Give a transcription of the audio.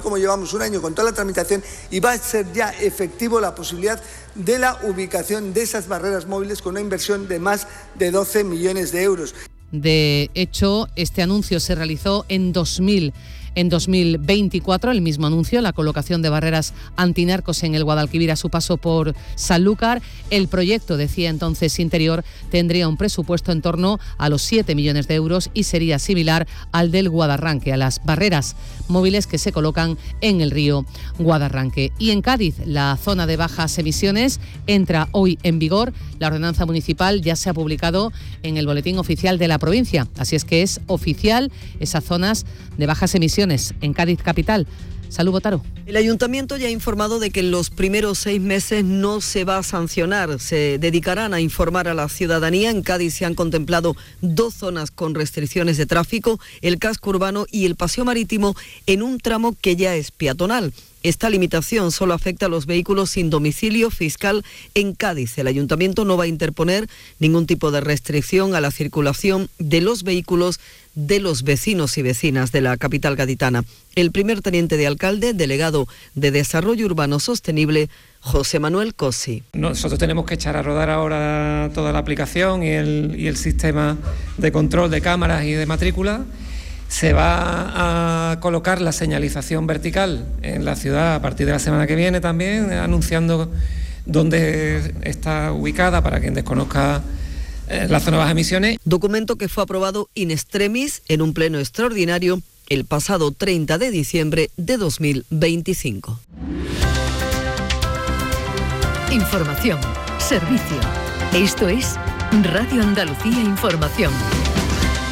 como llevamos un año con toda la tramitación, y va a ser ya efectivo la posibilidad de la ubicación de esas barreras móviles con una inversión de más de 12 millones de euros. De hecho, este anuncio se realizó en 2024, el mismo anuncio, la colocación de barreras antinarcos en el Guadalquivir a su paso por Sanlúcar. El proyecto, decía entonces Interior, tendría un presupuesto en torno a los 7 millones de euros y sería similar al del Guadarranque, a las barreras móviles que se colocan en el río Guadarranque. Y en Cádiz, la zona de bajas emisiones entra hoy en vigor. La ordenanza municipal ya se ha publicado en el boletín oficial de la provincia, así es que es oficial esas zonas de bajas emisiones en Cádiz capital. Salud, Botaro. El Ayuntamiento ya ha informado de que en los primeros 6 meses no se va a sancionar, se dedicarán a informar a la ciudadanía. En Cádiz se han contemplado 2 zonas con restricciones de tráfico, el casco urbano y el paseo marítimo, en un tramo que ya es peatonal. Esta limitación solo afecta a los vehículos sin domicilio fiscal en Cádiz. El Ayuntamiento no va a interponer ningún tipo de restricción a la circulación de los vehículos de los vecinos y vecinas de la capital gaditana. El primer teniente de alcalde, delegado de Desarrollo Urbano Sostenible, José Manuel Cosi. Nosotros tenemos que echar a rodar ahora toda la aplicación y el sistema de control de cámaras y de matrícula. Se va a colocar la señalización vertical en la ciudad a partir de la semana que viene también, anunciando dónde está ubicada para quien desconozca la zona de bajas emisiones. Documento que fue aprobado in extremis en un pleno extraordinario el pasado 30 de diciembre de 2025. Información, servicio. Esto es Radio Andalucía Información.